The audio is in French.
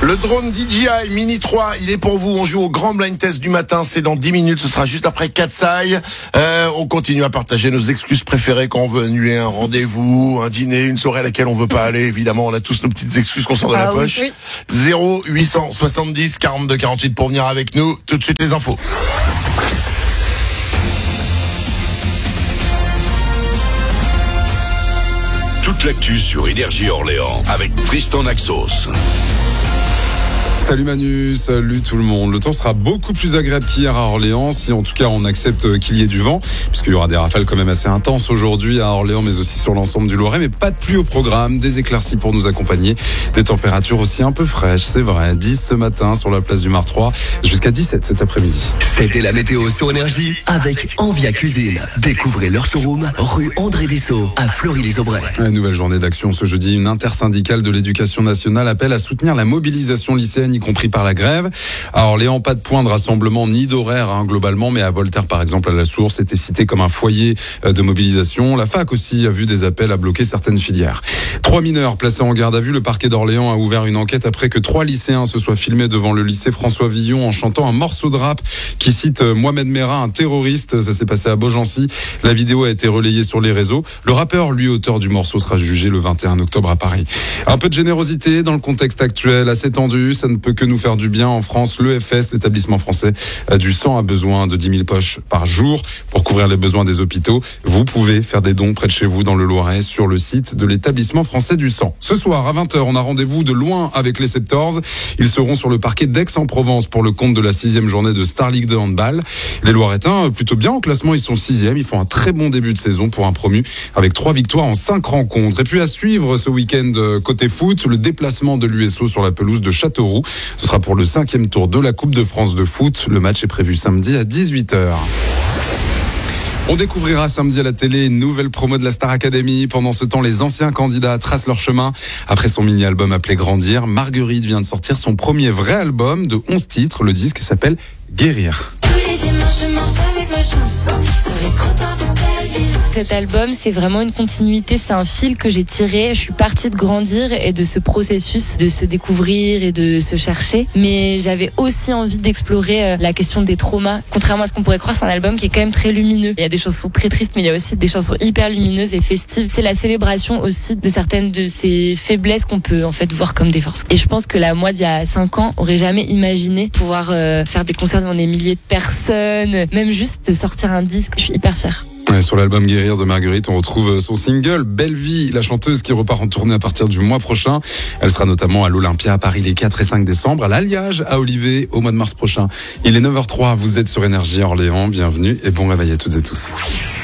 Le drone DJI Mini 3, il est pour vous. On joue au grand blind test du matin. C'est dans 10 minutes. Ce sera juste après Katsai. On continue à partager nos excuses préférées quand on veut annuler un rendez-vous, un dîner, une soirée à laquelle on veut pas aller. Évidemment, on a tous nos petites excuses qu'on sort de la poche. Oui. 0870 42 48 pour venir avec nous. Tout de suite les infos. Toute l'actu sur Énergie Orléans avec Tristan Naxos. Salut Manu, salut tout le monde. Le temps sera beaucoup plus agréable qu'hier à Orléans, si en tout cas on accepte qu'il y ait du vent, puisqu'il y aura des rafales quand même assez intenses aujourd'hui à Orléans, mais aussi sur l'ensemble du Loiret, mais pas de pluie au programme, des éclaircies pour nous accompagner, des températures aussi un peu fraîches, c'est vrai, 10 ce matin sur la place du Mar 3, jusqu'à 17 cet après-midi. C'était la météo sur Énergie avec Envia Cuisine. Découvrez leur showroom rue André Dessau à Fleury-les-Aubrais. Une nouvelle journée d'action ce jeudi. Une intersyndicale de l'éducation nationale appelle à soutenir la mobilisation lycéenne, y compris par la grève. À Orléans, pas de point de rassemblement ni d'horaire globalement, mais à Voltaire par exemple, à la Source, était cité comme un foyer de mobilisation. La fac aussi a vu des appels à bloquer certaines filières. 3 mineurs placés en garde à vue. Le parquet d'Orléans a ouvert une enquête après que 3 lycéens se soient filmés devant le lycée François Villon en chantant un morceau de rap qui cite Mohamed Merah, un terroriste. Ça s'est passé à Beaugency. La vidéo a été relayée sur les réseaux. Le rappeur, lui auteur du morceau, sera jugé le 21 octobre à Paris. Un peu de générosité dans le contexte actuel, assez tendu. Ça ne peut que nous faire du bien en France. L'EFS, l'établissement français du sang, a besoin de 10 000 poches par jour pour couvrir les besoins des hôpitaux. Vous pouvez faire des dons près de chez vous dans le Loiret sur le site de l'établissement français du sang. Ce soir à 20h, on a rendez-vous de loin avec les Septors. Ils seront sur le parquet d'Aix-en-Provence pour le compte de la 6e journée de Star League de handball. Les Loiretains, plutôt bien en classement, ils sont 6e. Ils font un très bon début de saison pour un promu avec 3 victoires en 5 rencontres. Et puis à suivre ce week-end côté foot, le déplacement de l'USO sur la pelouse de Châteauroux. Ce sera pour le 5e tour de la Coupe de France de foot. Le match est prévu samedi à 18h. On découvrira samedi à la télé une nouvelle promo de la Star Academy. Pendant ce temps, les anciens candidats tracent leur chemin. Après son mini-album appelé Grandir, Marguerite vient de sortir son premier vrai album de 11 titres. Le disque s'appelle Guérir. Tous les dimanches, je marche avec ma chance sur les trottoirs de Belleville. Cet album, c'est vraiment une continuité, c'est un fil que j'ai tiré. Je suis partie de grandir et de ce processus de se découvrir et de se chercher. Mais j'avais aussi envie d'explorer la question des traumas. Contrairement à ce qu'on pourrait croire, c'est un album qui est quand même très lumineux. Il y a des chansons très tristes, mais il y a aussi des chansons hyper lumineuses et festives. C'est la célébration aussi de certaines de ces faiblesses qu'on peut en fait voir comme des forces. Et je pense que moi, d'il y a 5 ans, aurait jamais imaginé pouvoir faire des concerts devant des milliers de personnes, même juste de sortir un disque. Je suis hyper fière. Sur l'album Guérir de Marguerite, on retrouve son single Belle Vie, la chanteuse qui repart en tournée à partir du mois prochain. Elle sera notamment à l'Olympia à Paris les 4 et 5 décembre, à l'Alliage à Olivet au mois de mars prochain. Il est 9h03, vous êtes sur Énergie Orléans, bienvenue et bon réveil à toutes et tous.